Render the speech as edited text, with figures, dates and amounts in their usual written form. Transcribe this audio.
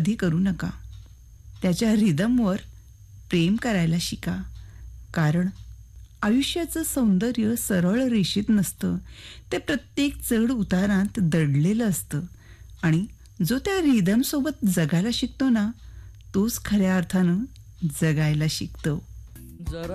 कधी करू नका. त्याच्या रिदमवर प्रेम करायला शिका. कारण आयुष्याचं सौंदर्य सरळ रेषेत नसतं. ते प्रत्येक चढ उतारात दडलेलं असतं आणि जो त्या रिदमसोबत जगायला शिकतो ना, तोच खऱ्या अर्थानं जगायला शिकतो. जरा